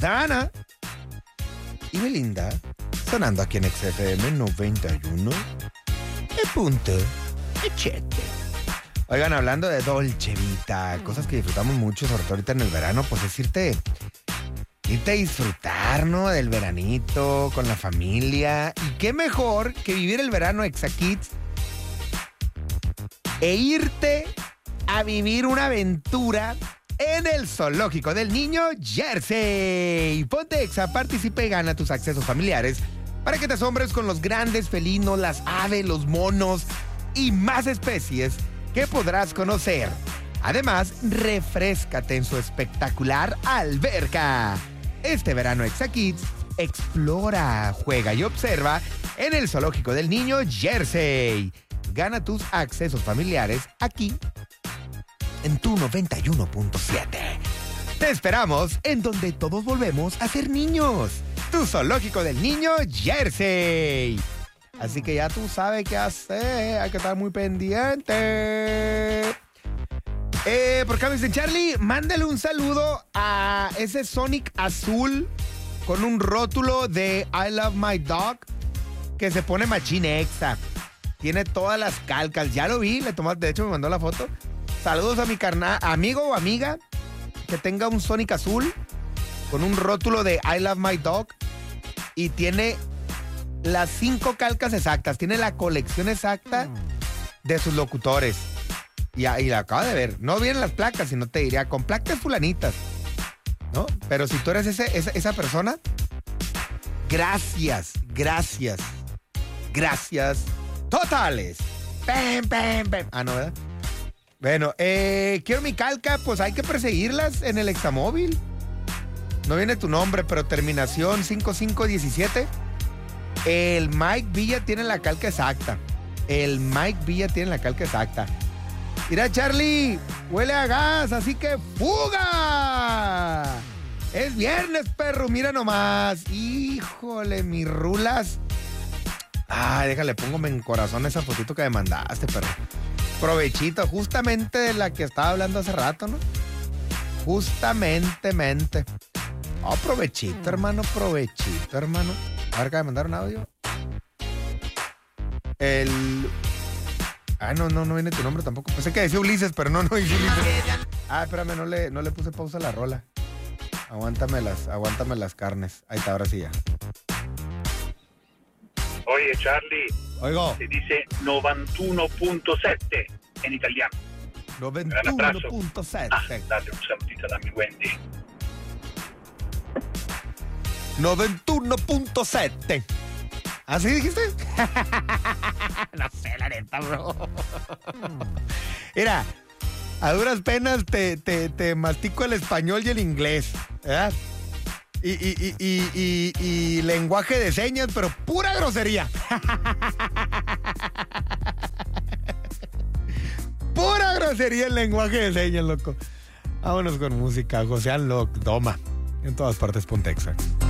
Dana y Belinda, sonando aquí en XFM 91.7. Oigan, hablando de Dolce Vita, cosas que disfrutamos mucho, sobre todo ahorita en el verano, pues es irte a disfrutar, ¿no? Del veranito, con la familia. Y qué mejor que vivir el verano ExaKids e irte a vivir una aventura en el Zoológico del Niño Jersey. Ponte Exa, participa y gana tus accesos familiares para que te asombres con los grandes felinos, las aves, los monos y más especies que podrás conocer. Además, refréscate en su espectacular alberca. Este verano ExaKids explora, juega y observa en el Zoológico del Niño Jersey. Gana tus accesos familiares aquí en tu 91.7. Te esperamos en donde todos volvemos a ser niños. Tu Zoológico del Niño Jersey. Así que ya tú sabes qué hacer. Hay que estar muy pendiente. Por acá me dicen, Charlie, mándale un saludo a ese Sonic azul con un rótulo de I Love My Dog que se pone machín exa. Tiene todas las calcas. Ya lo vi, de hecho me mandó la foto. Saludos a mi amigo o amiga que tenga un Sonic azul con un rótulo de I Love My Dog y tiene las 5 calcas exactas. Tiene la colección exacta de sus locutores. Y la acabo de ver. No vienen las placas, sino te diría con placas fulanitas, ¿no? Pero si tú eres esa persona, gracias totales. Pem, pem, pem. Ah, no, ¿verdad? Bueno, quiero mi calca, pues hay que perseguirlas en el Examóvil. No viene tu nombre, pero terminación 5517. El Mike Villa tiene la calca exacta. Mira, Charlie, huele a gas, así que ¡fuga! Es viernes, perro, mira nomás. Híjole, mis rulas. Ay, déjale, póngame en corazón esa fotito que me mandaste, perro. Provechito, justamente de la que estaba hablando hace rato, ¿no? Justamentemente. Oh, provechito, hermano. A ver, que me mandaron audio. No viene tu nombre tampoco. Pensé que decía Ulises, pero no dice Ulises. Espérame, no le puse pausa a la rola. Aguántame las carnes. Ahí está, ahora sí ya. Oye, Charlie. Oigo. Se dice 91.7 en italiano. 91.7. Date un salutito a mi Wendy. 91.7. ¿Así dijiste? No sé, la neta, bro. Mira, a duras penas te mastico el español y el inglés, ¿verdad? Y lenguaje de señas, pero pura grosería. Pura grosería el lenguaje de señas, loco. Vámonos con música. José Alok, Doma. En todas partes, ponte Exa.